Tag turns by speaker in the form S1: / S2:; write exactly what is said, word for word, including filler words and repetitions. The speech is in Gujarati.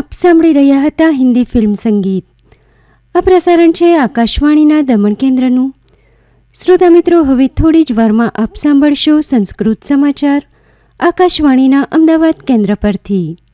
S1: આપ સાંભળી રહ્યા હતા હિન્દી ફિલ્મ સંગીત. આ પ્રસારણ છે આકાશવાણીના દમણ કેન્દ્રનું. શ્રોતા મિત્રો, હવે થોડી જ વારમાં આપ સાંભળશો સંસ્કૃત સમાચાર આકાશવાણીના અમદાવાદ કેન્દ્ર પરથી.